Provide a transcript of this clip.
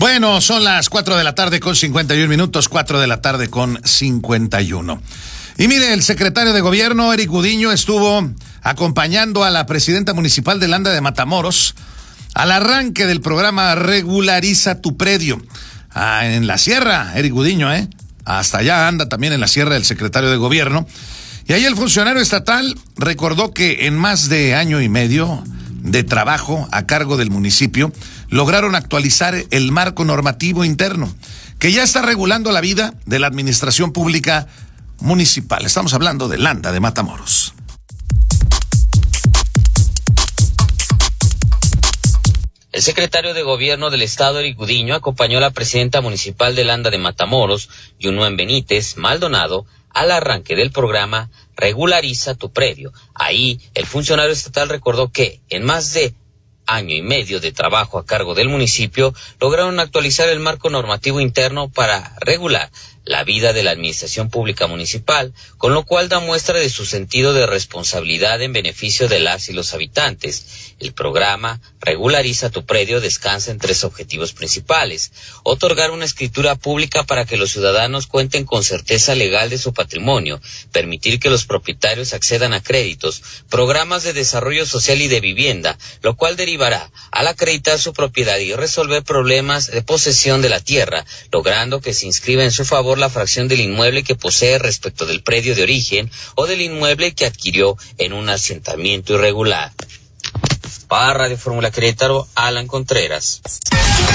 Bueno, son las 4 de la tarde con 51 minutos, 4 de la tarde con 51. Y mire, el secretario de Gobierno, Eric Gudiño, estuvo acompañando a la presidenta municipal de Landa de Matamoros al arranque del programa Regulariza tu Predio. En la sierra, Eric Gudiño, hasta allá anda también en la sierra el secretario de Gobierno. Y ahí el funcionario estatal recordó que en más de año y medio de trabajo a cargo del municipio, lograron actualizar el marco normativo interno, que ya está regulando la vida de la administración pública municipal. Estamos hablando de Landa de Matamoros. El secretario de Gobierno del Estado, Eric Gudiño, acompañó a la presidenta municipal de Landa de Matamoros, Yunuen Benítez Maldonado, al arranque del programa Regulariza tu Predio. Ahí, el funcionario estatal recordó que, en más de año y medio de trabajo a cargo del municipio, lograron actualizar el marco normativo interno para regular la vida de la administración pública municipal, con lo cual da muestra de su sentido de responsabilidad en beneficio de las y los habitantes. El programa Regulariza tu Predio descansa en 3 objetivos principales: otorgar una escritura pública para que los ciudadanos cuenten con certeza legal de su patrimonio, permitir que los propietarios accedan a créditos, programas de desarrollo social y de vivienda, lo cual derivará al acreditar su propiedad y resolver problemas de posesión de la tierra, logrando que se inscriba en su favor la fracción del inmueble que posee respecto del predio de origen o del inmueble que adquirió en un asentamiento irregular. Para Radio Fórmula Querétaro, Alan Contreras.